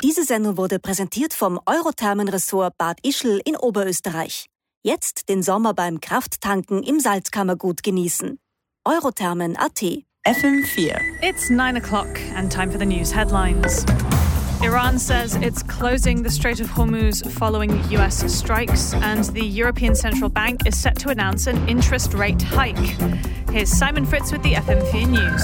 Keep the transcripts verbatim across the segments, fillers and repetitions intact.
Diese Sendung wurde präsentiert vom Eurothermen-Ressort Bad Ischl in Oberösterreich. Jetzt den Sommer beim Krafttanken im Salzkammergut genießen. Eurothermen Punkt a t. F M four. It's nine o'clock and time for the news headlines. Iran says it's closing the Strait of Hormuz following U S strikes, and the European Central Bank is set to announce an interest rate hike. Here's Simon Fritz with the F M four News.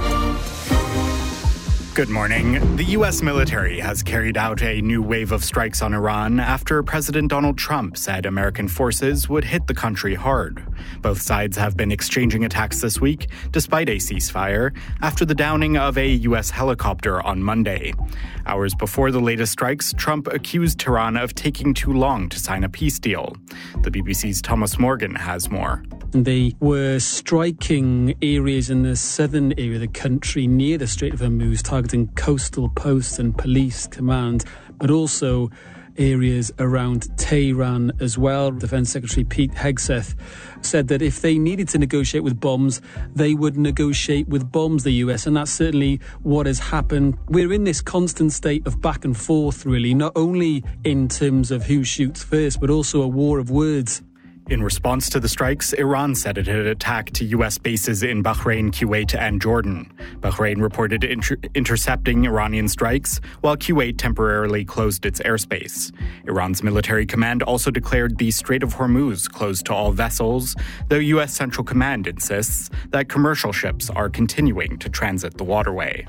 Good morning. The U S military has carried out a new wave of strikes on Iran after President Donald Trump said American forces would hit the country hard. Both sides have been exchanging attacks this week, despite a ceasefire, after the downing of a U S helicopter on Monday. Hours before the latest strikes, Trump accused Tehran of taking too long to sign a peace deal. The B B C's Thomas Morgan has more. They were striking areas in the southern area of the country near the Strait of Hormuz, targeting coastal posts and police command, but also areas around Tehran as well. Defence Secretary Pete Hegseth said that if they needed to negotiate with bombs, they would negotiate with bombs, the U S, and that's certainly what has happened. We're in this constant state of back and forth, really, not only in terms of who shoots first, but also a war of words. In response to the strikes, Iran said it had attacked U S bases in Bahrain, Kuwait, and Jordan. Bahrain reported inter- intercepting Iranian strikes, while Kuwait temporarily closed its airspace. Iran's military command also declared the Strait of Hormuz closed to all vessels, though U S Central Command insists that commercial ships are continuing to transit the waterway.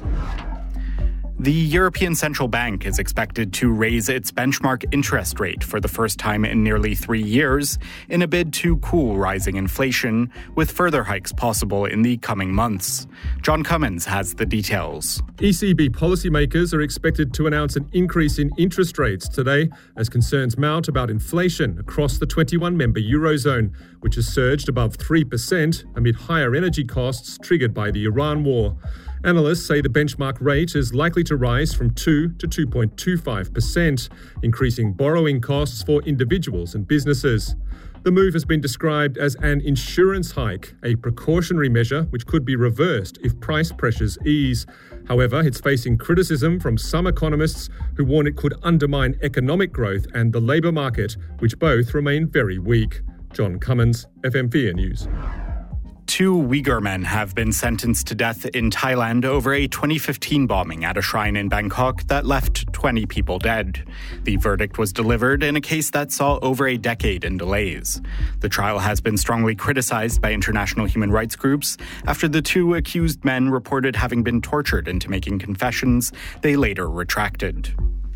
The European Central Bank is expected to raise its benchmark interest rate for the first time in nearly three years in a bid to cool rising inflation, with further hikes possible in the coming months. John Cummins has the details. E C B policymakers are expected to announce an increase in interest rates today as concerns mount about inflation across the twenty-one member Eurozone, which has surged above three percent amid higher energy costs triggered by the Iran war. Analysts say the benchmark rate is likely to rise from two to two point two five percent, increasing borrowing costs for individuals and businesses. The move has been described as an insurance hike, a precautionary measure which could be reversed if price pressures ease. However, it's facing criticism from some economists who warn it could undermine economic growth and the labour market, which both remain very weak. John Cummins, F M four News. Two Uyghur men have been sentenced to death in Thailand over a twenty fifteen bombing at a shrine in Bangkok that left twenty people dead. The verdict was delivered in a case that saw over a decade in delays. The trial has been strongly criticized by international human rights groups after the two accused men reported having been tortured into making confessions they later retracted.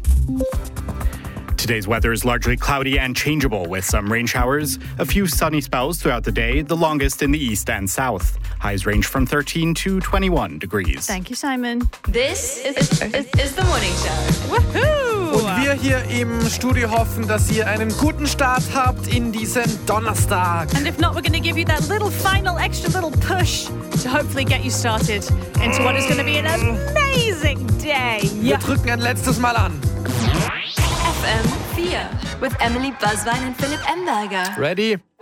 Today's weather is largely cloudy and changeable with some rain showers, a few sunny spells throughout the day, the longest in the east and south. Highs range from thirteen to twenty-one degrees. Thank you, Simon. This is, is, is the morning show. Woohoo! Und wir hier im Studio hoffen, dass ihr einen guten Start habt in diesen Donnerstag. And if not, we're going to give you that little final extra little push to hopefully get you started into what is going to be an amazing day. Wir drücken ein letztes Mal an. F M four with Emily Buzzwine and Philip Emberger. Ready?